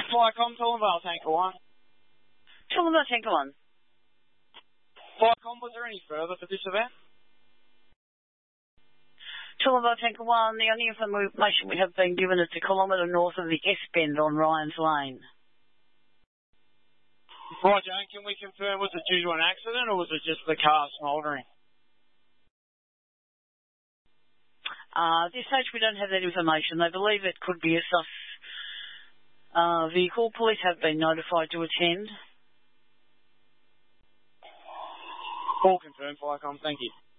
Flycom, Toowoomba, Tanker 1. Toowoomba, Tanker 1. Flycom, was there any further for this event? Toowoomba, Tanker 1, the only information we have been given is a kilometre north of the S-bend on Ryan's Lane. Right, Jane, can we confirm, was it due to an accident or was it just the car smouldering? At this stage we don't have that information. They believe it could be a vehicle. Police have been notified to attend. All confirmed, Flycom, thank you.